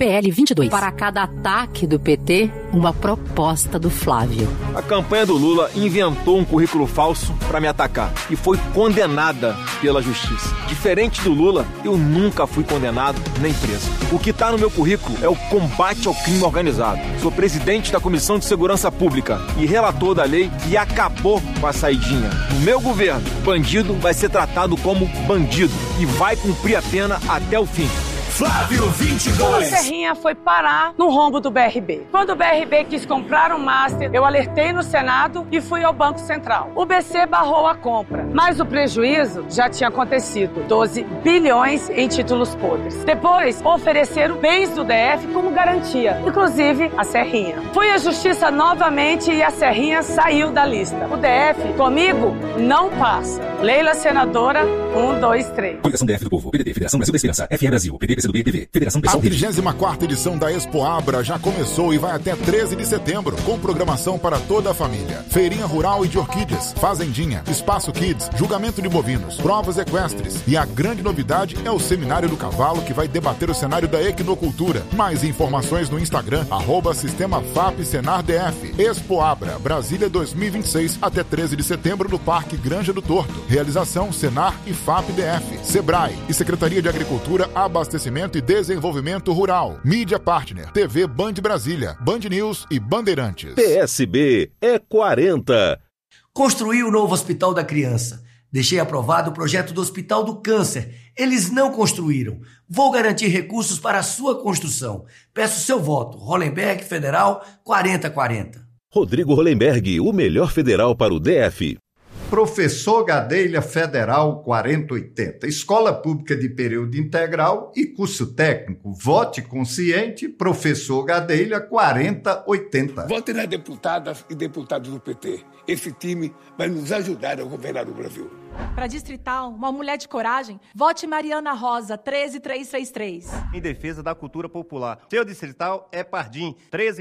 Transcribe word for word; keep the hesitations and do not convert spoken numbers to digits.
P L vinte e dois. Para cada ataque do P T, uma proposta do Flávio. A campanha do Lula inventou um currículo falso para me atacar e foi condenada pela justiça. Diferente do Lula, eu nunca fui condenado nem preso. O que está no meu currículo é o combate ao crime organizado. Sou presidente da Comissão de Segurança Pública e relator da lei que acabou com a saidinha. No meu governo, bandido vai ser tratado como bandido e vai cumprir a pena até o fim. Flávio vinte e dois. O Serrinha foi parar no rombo do B R B. Quando o B R B quis comprar um master, eu alertei no Senado e fui ao Banco Central. O B C barrou a compra, mas o prejuízo já tinha acontecido. doze bilhões em títulos podres. Depois, ofereceram bens do D F como garantia, inclusive a Serrinha. Fui à Justiça novamente e a Serrinha saiu da lista. O D F, comigo, não passa. Leila, senadora, um, dois, três. Coligação D F do Povo, P D T, Federação Brasil da Esperança, F E Brasil, P D P C do B, T V, Federação Pessoal. A trigésima quarta edição da Expo Abra já começou e vai até treze de setembro, com programação para toda a família. Feirinha rural e de orquídeas, fazendinha, espaço kids, julgamento de bovinos, provas equestres. E a grande novidade é o Seminário do Cavalo, que vai debater o cenário da equinocultura. Mais informações no Instagram, arroba Sistema F A P Senar D F. Expo Abra, Brasília dois mil e vinte e seis, até treze de setembro no Parque Granja do Torto. Realização Senar e F A P D F, Sebrae e Secretaria de Agricultura, Abastecimento e Desenvolvimento Rural. Mídia Partner, T V Band Brasília, Band News e Bandeirantes. P S B é quarenta. Construí o novo Hospital da Criança. Deixei aprovado o projeto do Hospital do Câncer. Eles não construíram. Vou garantir recursos para a sua construção. Peço seu voto. Hollenberg Federal quarenta quarenta. Rodrigo Hollenberg, o melhor federal para o D F. Professor Gadelha Federal quarenta oitenta. Escola Pública de Período Integral e Curso Técnico. Vote consciente, Professor Gadelha quarenta oitenta. Vote nas deputadas e deputados do P T. Esse time vai nos ajudar a governar o Brasil. Para Distrital, uma mulher de coragem, vote Mariana Rosa, treze mil trezentos e trinta e três. Em defesa da cultura popular. Seu Distrital é Pardim, treze